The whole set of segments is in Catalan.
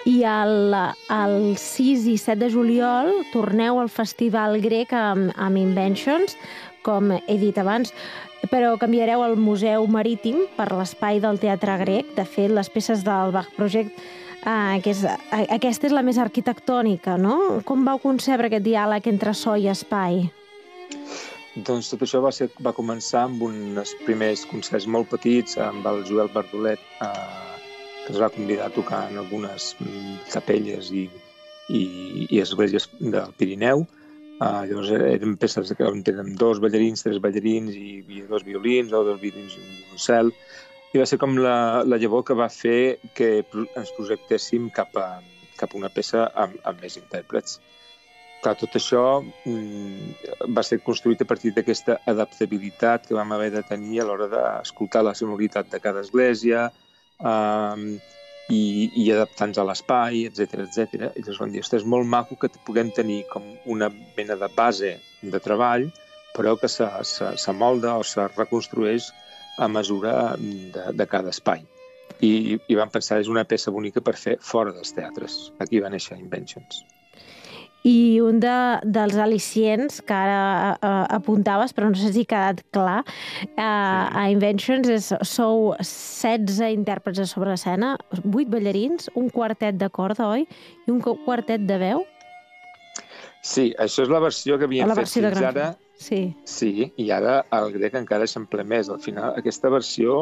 I el 6 i 7 de juliol torneu al Festival Grec amb Inventions, com he dit abans, però canviareu el Museu Marítim per l'espai del Teatre Grec. De fet, les peces del Bach Project, aquesta és la més arquitectònica, no? Com vau concebre aquest diàleg entre so i espai? Doncs tot això va començar amb uns primers concerts molt petits amb el Joel Bardolet, que ens va convidar a tocar en algunes capelles i esglésies del Pirineu. Llavors eren peces on tenen 2 ballarins, 3 ballarins i 2 violins o 2 violins i un violoncel. I va ser com la llavor que va fer que ens projectéssim cap a una peça amb més intèrprets. Clar, tot això va ser construït a partir d'aquesta adaptabilitat que vam haver de tenir a l'hora d'escoltar la sonoritat de cada església i adaptar-nos a l'espai, etc. I llavors vam dir, és molt maco que puguem tenir com una mena de base de treball, però que s'amolda o se reconstrueix a mesura de cada espai. I vam pensar, és una peça bonica per fer fora dels teatres. Aquí va néixer Inventions. I un dels al·licients que ara apuntaves, però no sé si ha quedat clar, a Inventions sou 16 intèrprets a sobre escena, 8 ballarins, un quartet de corda, oi? I un quartet de veu? Sí, això és la versió que havíem fet fins ara. Sí, i ara el grec encara s'emple més. Al final, aquesta versió,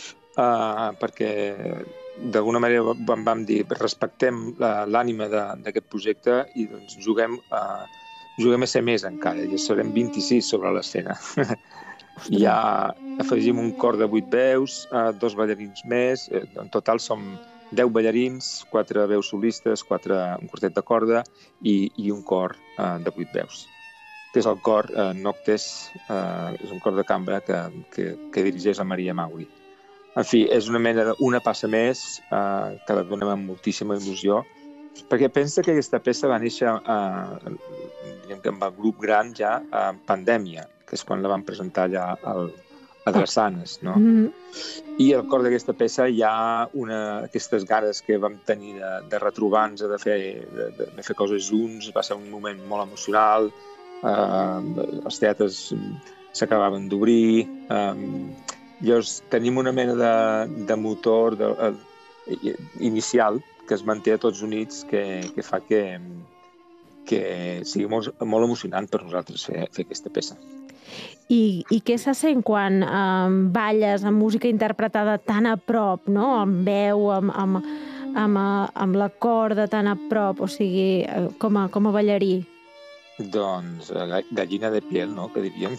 perquè d'alguna manera vam dir respectem l'ànima d'aquest projecte i doncs juguem a ser més encara, ja serem 26 sobre l'escena. Ja afegim un cor de 8 veus, 2 ballarins més, en total som 10 ballarins, 4 veus solistes, un quartet de corda i un cor de 8 veus, que és el cor Noctes, és un cor de cambra que dirigeix la Maria Mauri. En fi, és una passa més que la donem amb moltíssima il·lusió, perquè pensa que aquesta peça va néixer amb el grup gran ja en pandèmia, que és quan la vam presentar allà a Drassanes, no? I al cor d'aquesta peça hi ha aquestes ganes que vam tenir de retrobar-nos, de fer coses junts. Va ser un moment molt emocional, els teatres s'acabaven d'obrir. Llavors tenim una mena de motor inicial que es manté a tots units, que fa que sigui molt emocionant per nosaltres fer aquesta peça. I què se sent quan balles amb música interpretada tan a prop, no? Amb veu, amb la corda tan a prop, o sigui, com a ballarí? Doncs gallina de piel, no?, que diríem.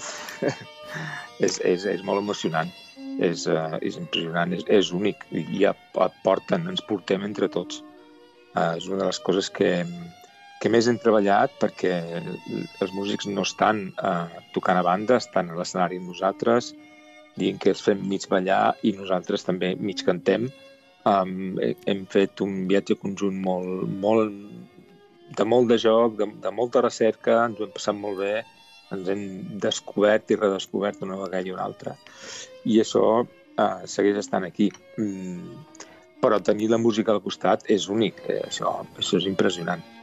És molt emocionant. És impressionant, és únic i ens portem entre tots. És una de les coses que més hem treballat, perquè els músics no estan tocant a banda, estan a l'escenari amb nosaltres, dient que els fem mig ballar i nosaltres també mig cantem. Hem fet un viatge conjunt de molt de joc, de molta recerca, ens ho hem passat molt bé, ens hem descobert i redescobert una vegada i una altra. I això segueix estant aquí. Però tenir la música al costat és únic, això és impressionant.